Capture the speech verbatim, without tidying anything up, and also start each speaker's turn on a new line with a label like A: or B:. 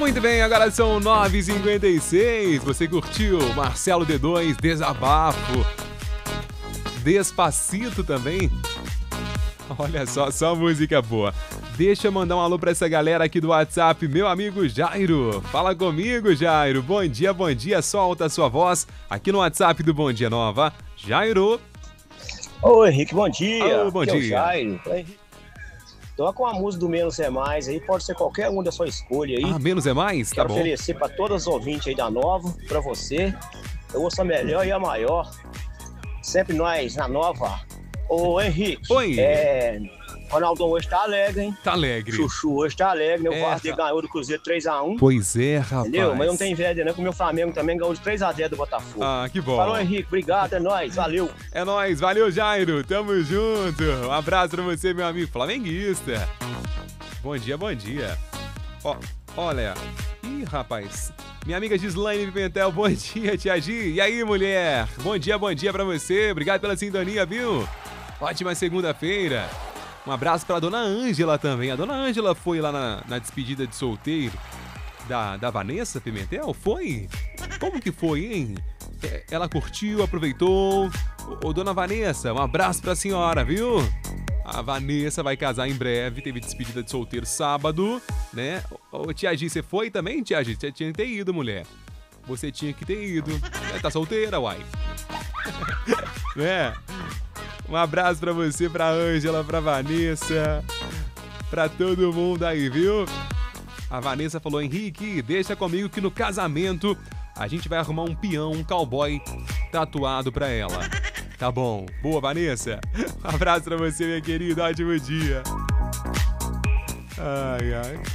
A: Muito bem, agora são nove e cinquenta e seis. Você curtiu Marcelo D dois, Desabafo, Despacito também? Olha só, só música boa. Deixa eu mandar um alô pra essa galera aqui do WhatsApp, meu amigo Jairo. Fala comigo, Jairo. Bom dia, bom dia. Solta a sua voz aqui no WhatsApp do Bom Dia Nova. Jairo.
B: Oi, Henrique, bom dia.
A: Ô, bom
B: aqui
A: dia.
B: É o Jairo. Toca uma música do Menos é Mais aí, pode ser qualquer um da sua escolha aí.
A: Ah, Menos é Mais? Tá
B: Quero
A: bom.
B: oferecer pra todas as ouvintes aí da Nova, pra você. Eu ouço a melhor e a maior. Sempre nós na Nova. Ô, Henrique.
A: Oi.
B: É... Ronaldão hoje tá alegre, hein?
A: Tá alegre.
B: Chuchu hoje tá alegre, né? O
A: É,
B: Vasco
A: tá.
B: ganhou do Cruzeiro três a um.
A: Pois é, rapaz.
B: Entendeu? Mas não tem inveja, né? Porque o meu Flamengo também ganhou de três a zero do Botafogo.
A: Ah, que bom.
B: Falou, Henrique. Obrigado, é nóis. Valeu.
A: É nóis, valeu, Jairo. Tamo junto. Um abraço pra você, meu amigo flamenguista. Bom dia, bom dia. Ó, olha. Ih, rapaz. Minha amiga Gislaine Pimentel, bom dia, tia Gi. E aí, mulher? Bom dia, bom dia pra você. Obrigado pela sintonia, viu? Ótima segunda-feira. Um abraço pra dona Ângela também. A dona Ângela foi lá na, na despedida de solteiro da, da Vanessa Pimentel? Foi? Como que foi, hein? É, ela curtiu, aproveitou. Ô, ô, dona Vanessa, um abraço pra senhora, viu? A Vanessa vai casar em breve, teve despedida de solteiro sábado, né? Ô, tia Gi, você foi também, tia Gi? Você tinha que ter ido, mulher. Você tinha que ter ido. É, tá solteira, uai. Né? Um abraço pra você, pra Ângela, pra Vanessa, pra todo mundo aí, viu? A Vanessa falou, Henrique, deixa comigo que no casamento a gente vai arrumar um peão, um cowboy tatuado pra ela. Tá bom. Boa, Vanessa. Um abraço pra você, minha querida. Ótimo dia. Ai, ai.